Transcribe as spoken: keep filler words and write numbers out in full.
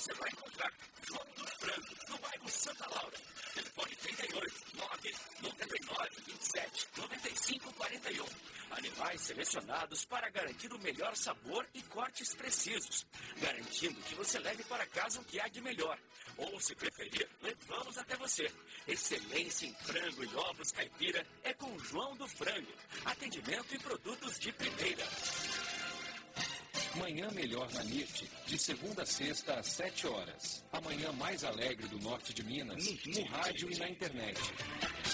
você vai encontrar João do Frango, no bairro Santa Laura. Telefone trinta e oito, nove noventa e nove, vinte e sete, noventa e cinco, quarenta e um. Animais selecionados para garantir o melhor sabor e cortes precisos, garantindo que você leve para casa o que há de melhor. Ou, se preferir, levamos até você. Excelência em frango e ovos caipira é com João do Frango. Atendimento e produtos de primeira. Manhã Melhor na N I F T, de segunda a sexta às sete horas. A manhã mais alegre do norte de Minas, no rádio e na internet.